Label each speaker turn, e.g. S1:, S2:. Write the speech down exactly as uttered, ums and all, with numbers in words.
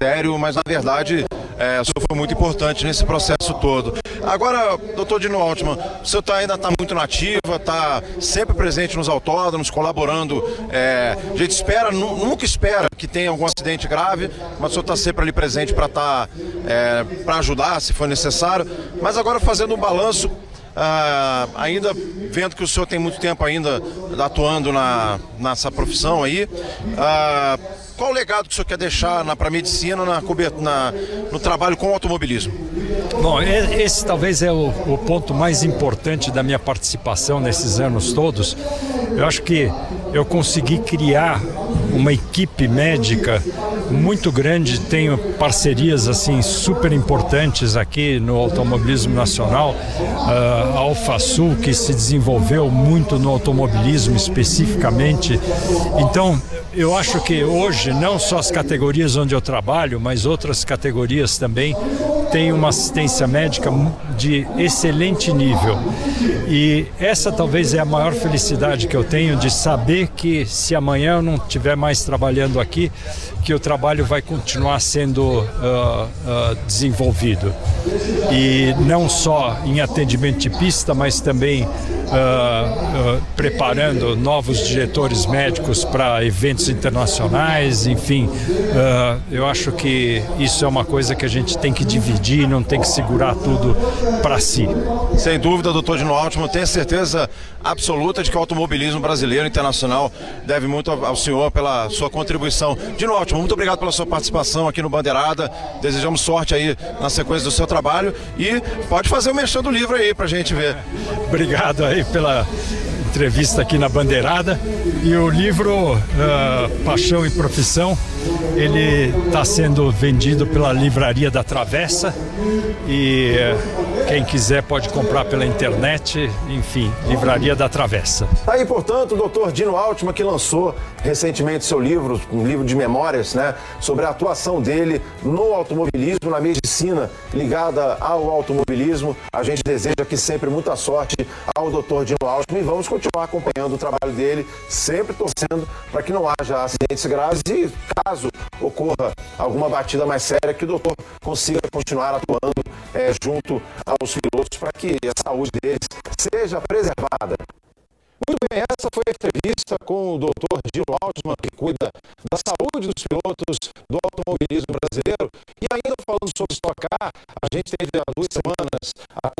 S1: ministério, mas na verdade é, o senhor foi muito importante nesse processo todo. Agora, doutor Dino Altman, o senhor tá, ainda está muito na ativa, está sempre presente nos autódromos, colaborando. É, a gente espera, nunca espera que tenha algum acidente grave, mas o senhor está sempre ali presente para tá, é, para ajudar, se for necessário. Mas agora fazendo um balanço, ah, ainda vendo que o senhor tem muito tempo ainda atuando na, nessa profissão aí, ah, qual o legado que o senhor quer deixar para a medicina na, na, no trabalho com o automobilismo?
S2: Bom, esse talvez é o, o ponto mais importante da minha participação nesses anos todos. Eu acho que eu consegui criar uma equipe médica muito grande, tenho parcerias assim super importantes aqui no automobilismo nacional, a Alfasul, que se desenvolveu muito no automobilismo especificamente. Então, eu acho que hoje, não só as categorias onde eu trabalho, mas outras categorias também têm uma assistência médica de excelente nível. E essa talvez é a maior felicidade que eu tenho, de saber que se amanhã eu não estiver mais trabalhando aqui, que o trabalho vai continuar sendo uh, uh, desenvolvido. E não só em atendimento de pista, mas também uh, uh, preparando novos diretores médicos para eventos internacionais, enfim. Uh, eu acho que isso é uma coisa que a gente tem que dividir, não tem que segurar tudo para si.
S1: Sem dúvida, doutor Dino Altman, tenho certeza absoluta de que o automobilismo brasileiro e internacional deve muito ao senhor pela sua contribuição. Dino Altman, muito obrigado pela sua participação aqui no Bandeirada. Desejamos sorte aí na sequência do seu trabalho e pode fazer o merchan do livro aí pra gente ver.
S2: Obrigado aí pela entrevista aqui na Bandeirada. E o livro uh, Paixão e Profissão, ele está sendo vendido pela Livraria da Travessa e uh, quem quiser pode comprar pela internet, enfim, Livraria da Travessa.
S1: Tá aí, portanto, o doutor Dino Altman, que lançou recentemente seu livro, um livro de memórias, né, sobre a atuação dele no automobilismo, na medicina ligada ao automobilismo. A gente deseja aqui sempre muita sorte ao doutor Dino Altman e vamos continuar acompanhando o trabalho dele, sempre torcendo para que não haja acidentes graves e, caso ocorra alguma batida mais séria, que o doutor consiga continuar atuando é, junto aos pilotos para que a saúde deles seja preservada. Muito bem, essa foi a entrevista com o doutor Dino Altman, que cuida da saúde dos pilotos do automobilismo brasileiro. E ainda falando sobre Stock Car, a gente teve há duas semanas a